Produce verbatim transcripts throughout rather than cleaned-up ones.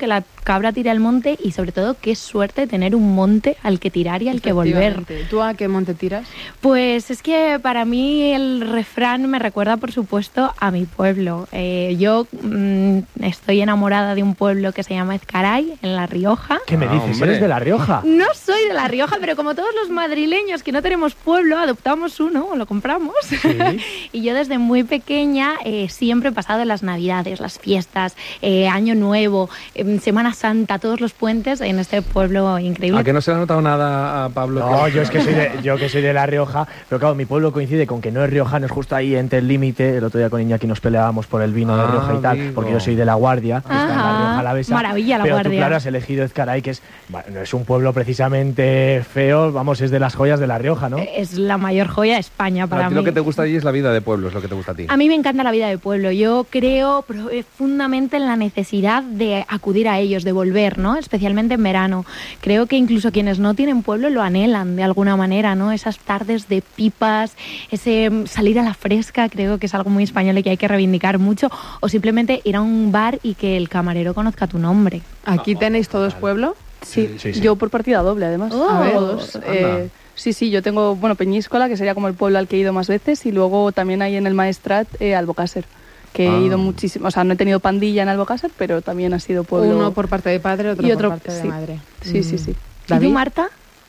que la cabra tire al monte y sobre todo qué suerte tener un monte al que tirar y al que volver. ¿Tú a qué monte tiras? Pues es que para mí el refrán me recuerda, por supuesto, a mi pueblo. Eh, yo mmm, estoy enamorada de un pueblo que se llama Ezcaray, en La Rioja. ¿Qué me dices? Ah, ¿eres de La Rioja? No soy de La Rioja, pero como todos los madrileños que no tenemos pueblo, adoptamos uno o lo compramos. ¿Sí? Y yo desde muy pequeña eh, siempre he pasado las navidades, las fiestas, eh, Año Nuevo, eh, Semana Santa, todos los puentes en este pueblo increíble. ¿A que no se le ha notado nada a Pablo? No, yo es que soy de, yo que soy de La Rioja, pero claro, mi pueblo coincide con que no es riojano, es justo ahí entre el límite. El otro día con Iñaki nos peleábamos por el vino ah, de Rioja y tal, digo. Porque yo soy de La Guardia, que está en La Rioja Alavesa. Maravilla, La pero Guardia. Pero tú, claro, has elegido Ezcaray, que es, bueno, es un pueblo precisamente feo, vamos, es de las joyas de La Rioja, ¿no? Es la mayor joya de España para a ti mí. Lo que te gusta allí es la vida de pueblo, es lo que te gusta a ti. A mí me encanta la vida de pueblo. Yo creo profundamente en la necesidad de acudir a ellos, de volver, ¿no? Especialmente en verano. Creo que incluso quienes no tienen pueblo lo anhelan de alguna manera, ¿no? Esas tardes de pipas, ese salir a la fresca, creo que es algo muy español y que hay que reivindicar mucho, o simplemente ir a un bar y que el camarero conozca tu nombre. ¿Aquí tenéis todos pueblo? Sí, sí, sí. Yo por partida doble, además. Oh, a ver, todos. Eh, sí, sí, yo tengo, bueno, Peñíscola, que sería como el pueblo al que he ido más veces, y luego también hay en el Maestrat eh, Albocàsser, que ah. he ido muchísimo, o sea, no he tenido pandilla en Albocàsser, pero también ha sido pueblo. Uno por parte de padre, otro, y otro por parte sí. de madre. Sí, mm. sí, sí. ¿Y tú, Marta?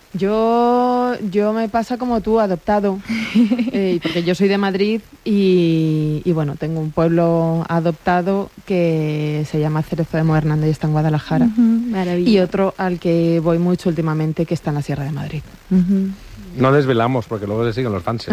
Yo, yo me pasa como tú, adoptado, eh, porque yo soy de Madrid y, y bueno, tengo un pueblo adoptado que se llama Cerezo de Mohernández y está en Guadalajara. Uh-huh, maravilla. Y otro al que voy mucho últimamente que está en la Sierra de Madrid. Uh-huh. No desvelamos porque luego le siguen los fans.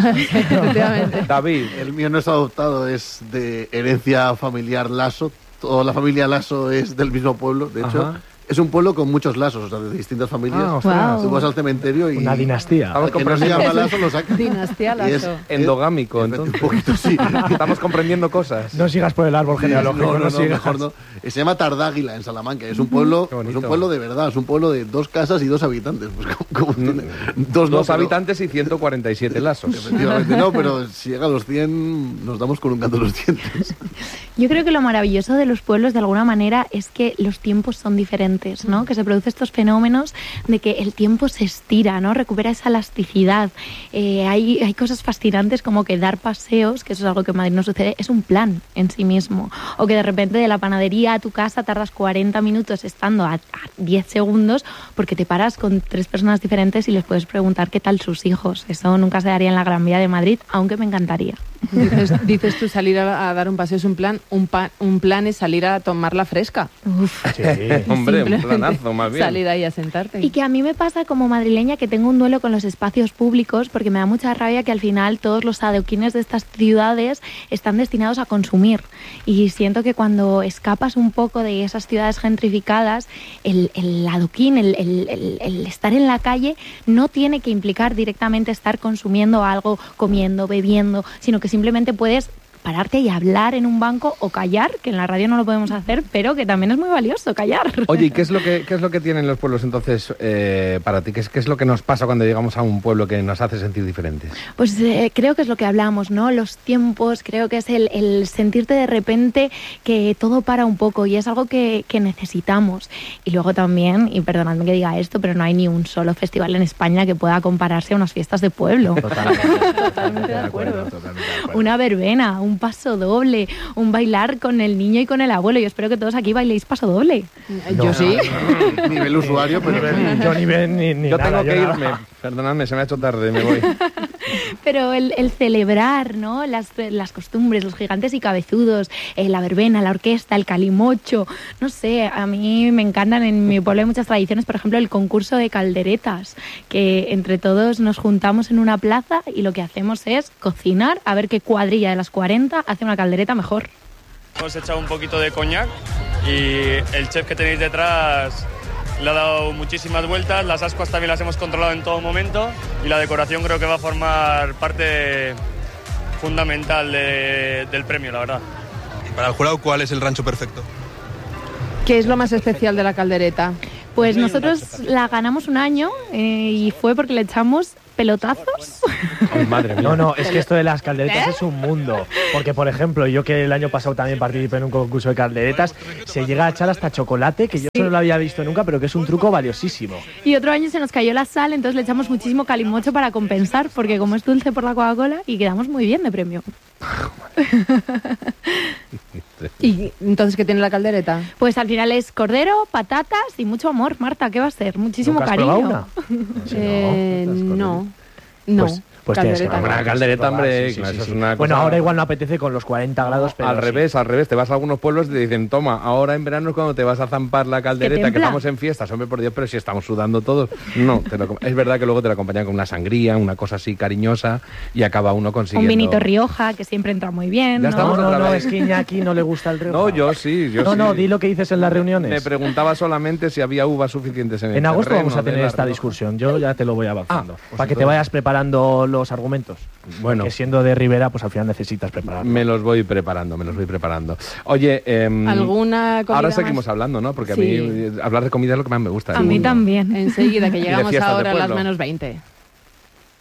David. El mío no es adoptado, es de herencia familiar Lasso. Toda la familia Lasso es del mismo pueblo, de hecho. Ajá. Es un pueblo con muchos lazos, o sea, de distintas familias. Ah, wow. Tú vas al cementerio y... Una dinastía. Estamos que no se llama Lasso, lo sacan. Dinastía Lasso. Es endogámico, es, entonces. Un poquito, sí. Estamos comprendiendo cosas. No sigas por el árbol sí, genealógico. No, no, no, no, sigas. mejor no. Se llama Tardáguila, en Salamanca. Es un pueblo es un pueblo de verdad. Es un pueblo de dos casas y dos habitantes. Pues, como, como no, dos dos no, habitantes pero... y ciento cuarenta y siete lazos. Efectivamente, no, pero si llega a los cien, nos damos con un canto los dientes. Yo creo que lo maravilloso de los pueblos, de alguna manera, es que los tiempos son diferentes, ¿no? Que se producen estos fenómenos de que el tiempo se estira, ¿no? Recupera esa elasticidad. Eh, hay, hay cosas fascinantes como que dar paseos, que eso es algo que en Madrid no sucede, es un plan en sí mismo. O que de repente de la panadería a tu casa tardas cuarenta minutos estando a, a diez segundos porque te paras con tres personas diferentes y les puedes preguntar qué tal sus hijos. Eso nunca se daría en la Gran Vía de Madrid, aunque me encantaría. Dices, dices tú salir a, a dar un paseo es un plan, un, pa, un plan es salir a tomar la fresca. Uf. Sí, hombre, un planazo más bien. Salir ahí a sentarte. Y que a mí me pasa como madrileña que tengo un duelo con los espacios públicos porque me da mucha rabia que al final todos los adoquines de estas ciudades están destinados a consumir. Y siento que cuando escapas un poco de esas ciudades gentrificadas, el, el adoquín, el, el, el, el estar en la calle no tiene que implicar directamente estar consumiendo algo, comiendo, bebiendo, sino que simplemente puedes pararte y hablar en un banco o callar, que en la radio no lo podemos hacer, pero que también es muy valioso callar. Oye, ¿y qué es lo que, qué es lo que tienen los pueblos entonces eh, para ti? ¿Qué es, ¿Qué es lo que nos pasa cuando llegamos a un pueblo que nos hace sentir diferentes? Pues eh, creo que es lo que hablamos, ¿no? Los tiempos, creo que es el, el sentirte de repente que todo para un poco y es algo que, que necesitamos. Y luego también, y perdonadme que diga esto, pero no hay ni un solo festival en España que pueda compararse a unas fiestas de pueblo. Totalmente, totalmente de acuerdo. Totalmente de acuerdo. Una verbena, un un paso doble, un bailar con el niño y con el abuelo. Yo espero que todos aquí bailéis paso doble. No, yo sí. No, nivel usuario, pero... Yo ni ven ni, ni Yo nada, tengo que yo irme. Nada. Perdonadme, se me ha hecho tarde, me voy. Pero el, el celebrar, ¿no? Las, las costumbres, los gigantes y cabezudos, eh, la verbena, la orquesta, el calimocho, no sé, a mí me encantan. En mi pueblo hay muchas tradiciones, por ejemplo, el concurso de calderetas, que entre todos nos juntamos en una plaza y lo que hacemos es cocinar, a ver qué cuadrilla de las cuarenta hace una caldereta mejor. Hemos echado un poquito de coñac y el chef que tenéis detrás le ha dado muchísimas vueltas, las ascuas también las hemos controlado en todo momento y la decoración creo que va a formar parte fundamental de, del premio, la verdad. Y para el jurado, ¿cuál es el rancho perfecto? ¿Qué es lo más especial de la caldereta? Pues nosotros la ganamos un año eh, y fue porque le echamos pelotazos Ay, madre mía. No, no, es que esto de las calderetas ¿Eh? es un mundo. Porque, por ejemplo, yo que el año pasado también participé en un concurso de calderetas, se llega a echar hasta chocolate, que yo sí. no lo había visto nunca, pero que es un truco valiosísimo. Y otro año se nos cayó la sal, entonces le echamos muchísimo calimocho para compensar, porque como es dulce por la Coca-Cola, y quedamos muy bien de premio. ¿Y entonces qué tiene la caldereta? Pues al final es cordero, patatas y mucho amor, Marta, ¿qué va a ser? Muchísimo ¿Nunca has cariño. Una? eh, no, no. Pues, Pues caldereta. Tienes que una caldereta, hombre. Sí, sí, claro, sí, eso sí. es una bueno, cosa... ahora igual no apetece con los cuarenta grados, pero al sí. revés, al revés. Te vas a algunos pueblos y te dicen, toma, ahora en verano es cuando te vas a zampar la caldereta, que, que estamos en fiestas, hombre, por Dios, pero si estamos sudando todos. No, te lo, es verdad que luego te la acompañan con una sangría, una cosa así cariñosa, y acaba uno consiguiendo... Un vinito Rioja, que siempre entra muy bien. Ya ¿no? estamos no, otra no, vez. es que Iñaki no le gusta el Rioja. No, yo sí, yo no, sí. No, no, di lo que dices en las reuniones. Me preguntaba solamente si había uvas suficientes en el En agosto terreno vamos a tener de la esta Rioja. discusión, yo ya te lo voy avanzando. Ah, pues para que te entonces... vayas preparando los argumentos. Bueno. Que siendo de Rivera, pues al final necesitas prepararlo. Me los voy preparando, me los voy preparando. Oye, eh, ¿alguna comida ahora seguimos más? hablando, ¿no? Porque Sí. a mí hablar de comida es lo que más me gusta. A mí también. Enseguida, que Y de llegamos fiestas de ahora a las pueblo. menos veinte.